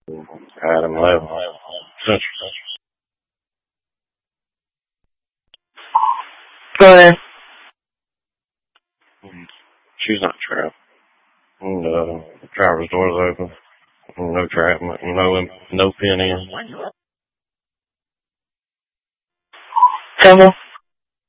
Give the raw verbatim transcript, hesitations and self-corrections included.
Adam left. Central. Go ahead. She's not trapped. And, uh, the driver's door's open. No trap. No, no pin in. Tell me.